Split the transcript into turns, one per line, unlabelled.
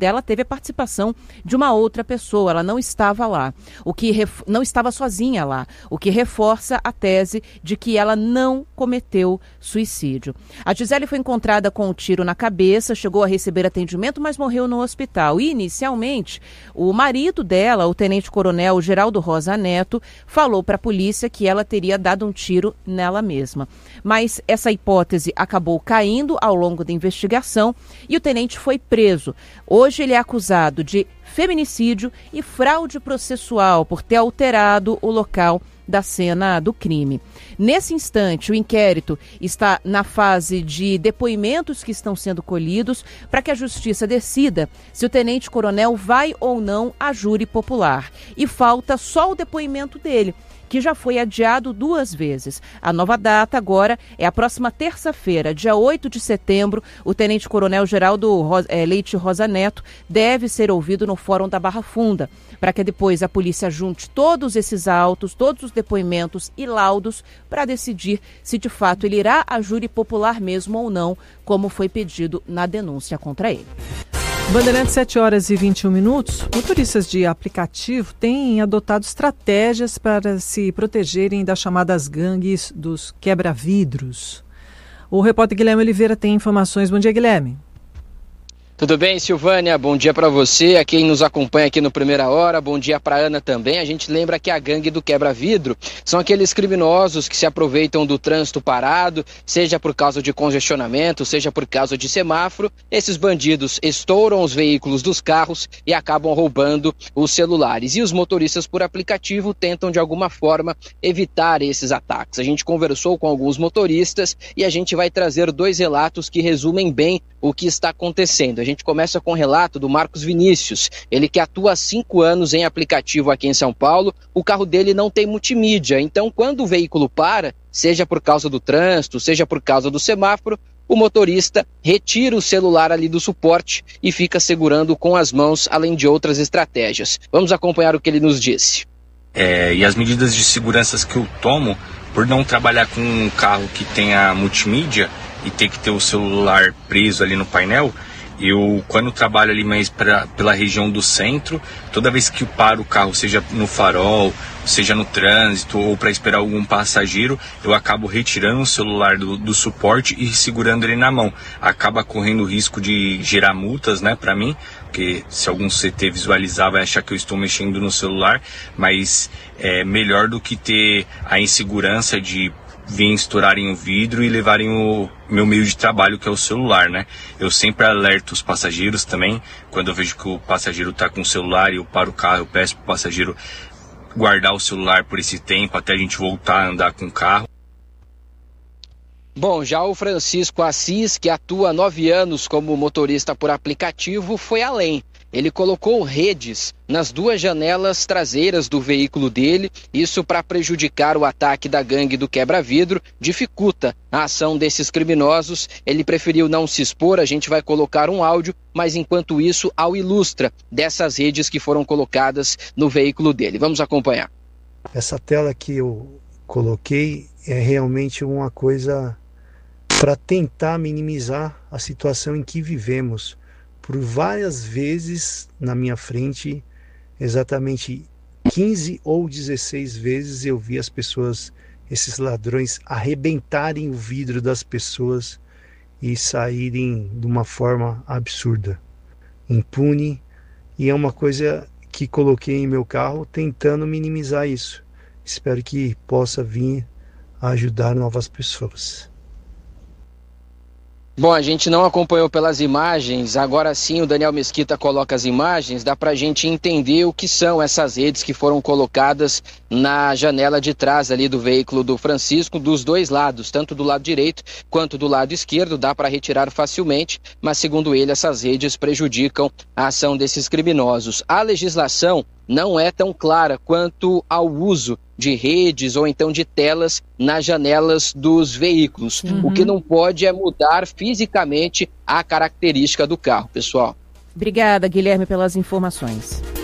dela teve a participação de uma outra pessoa, ela não estava lá, não estava sozinha lá, o que reforça a tese de que ela não cometeu suicídio. A Gisele foi encontrada com um tiro na cabeça, chegou a receber atendimento, mas morreu no hospital. E, inicialmente, o marido dela, o tenente-coronel Geraldo Rosa Neto, falou para a polícia que ela teria dado um tiro nela mesma. Mas essa hipótese acabou caindo ao longo da investigação e o tenente foi preso. Hoje ele é acusado de feminicídio e fraude processual por ter alterado o local da cena do crime. Nesse instante, o inquérito está na fase de depoimentos que estão sendo colhidos para que a justiça decida se o tenente-coronel vai ou não à júri popular. E falta só o depoimento dele, que já foi adiado 2 vezes. A nova data agora é a próxima terça-feira, dia 8 de setembro. O tenente-coronel Geraldo Leite Rosa Neto deve ser ouvido no Fórum da Barra Funda, para que depois a polícia junte todos esses autos, todos os depoimentos e laudos para decidir se de fato ele irá à júri popular mesmo ou não, como foi pedido na denúncia contra ele.
Bandeirantes, 7h21. Motoristas de aplicativo têm adotado estratégias para se protegerem das chamadas gangues dos quebra-vidros. O repórter Guilherme Oliveira tem informações. Bom dia, Guilherme.
Tudo bem, Silvânia? Bom dia para você, a quem nos acompanha aqui no Primeira Hora. Bom dia para Ana também. A gente lembra que a gangue do quebra-vidro são aqueles criminosos que se aproveitam do trânsito parado, seja por causa de congestionamento, seja por causa de semáforo. Esses bandidos estouram os veículos dos carros e acabam roubando os celulares. E os motoristas por aplicativo tentam de alguma forma evitar esses ataques. A gente conversou com alguns motoristas e a gente vai trazer 2 relatos que resumem bem o que está acontecendo. A gente começa com o relato do Marcos Vinícius, ele que atua há 5 anos em aplicativo aqui em São Paulo. O carro dele não tem multimídia, então quando o veículo para, seja por causa do trânsito, seja por causa do semáforo, o motorista retira o celular ali do suporte e fica segurando com as mãos, além de outras estratégias. Vamos acompanhar o que ele nos disse.
E as medidas de segurança que eu tomo, por não trabalhar com um carro que tenha multimídia e ter que ter o celular preso ali no painel, eu, quando trabalho ali mais pela região do centro, toda vez que eu paro o carro, seja no farol, seja no trânsito ou para esperar algum passageiro, eu acabo retirando o celular do suporte e segurando ele na mão. Acaba correndo o risco de gerar multas, né, para mim, porque se algum CT visualizar vai achar que eu estou mexendo no celular, mas é melhor do que ter a insegurança de virem estourarem o vidro e levarem o meu meio de trabalho, que é o celular, né? Eu sempre alerto os passageiros também, quando eu vejo que o passageiro está com o celular e eu paro o carro, eu peço para o passageiro guardar o celular por esse tempo, até a gente voltar a andar com o carro.
Bom, já o Francisco Assis, que atua há 9 anos como motorista por aplicativo, foi além. Ele colocou redes nas 2 janelas traseiras do veículo dele, isso para prejudicar o ataque da gangue do quebra-vidro, dificulta a ação desses criminosos. Ele preferiu não se expor, a gente vai colocar um áudio, mas enquanto isso, ao ilustra dessas redes que foram colocadas no veículo dele. Vamos acompanhar.
Essa tela que eu coloquei é realmente uma coisa para tentar minimizar a situação em que vivemos. Por várias vezes na minha frente, exatamente 15 ou 16 vezes eu vi as pessoas, esses ladrões, arrebentarem o vidro das pessoas e saírem de uma forma absurda, impune, e é uma coisa que coloquei em meu carro tentando minimizar isso. Espero que possa vir a ajudar novas pessoas.
Bom, a gente não acompanhou pelas imagens, agora sim o Daniel Mesquita coloca as imagens, dá pra gente entender o que são essas redes que foram colocadas na janela de trás ali do veículo do Francisco, dos 2 lados, tanto do lado direito quanto do lado esquerdo, dá para retirar facilmente, mas segundo ele essas redes prejudicam a ação desses criminosos. A legislação não é tão clara quanto ao uso de redes ou então de telas nas janelas dos veículos. O que não pode é mudar fisicamente a característica do carro, pessoal.
Obrigada, Guilherme, pelas informações.